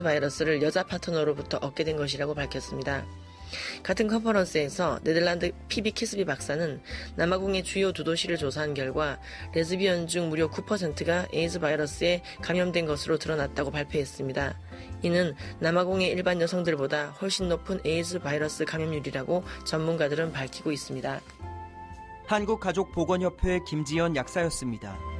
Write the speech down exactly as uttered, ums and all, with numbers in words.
바이러스를 여자 파트너로부터 얻게 된 것이라고 밝혔습니다. 같은 컨퍼런스에서 네덜란드 피비 키스비 박사는 남아공의 주요 두 도시를 조사한 결과 레즈비언 중 무려 구 퍼센트가 에이즈 바이러스에 감염된 것으로 드러났다고 발표했습니다. 이는 남아공의 일반 여성들보다 훨씬 높은 에이즈 바이러스 감염률이라고 전문가들은 밝히고 있습니다. 한국가족보건협회 김지연 약사였습니다.